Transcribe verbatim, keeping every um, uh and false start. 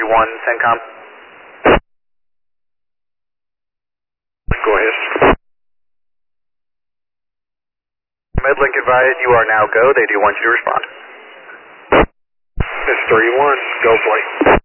three one, CENTCOM. Go ahead. Medlink advised you are now go. They do want you to respond. It's three one, go play.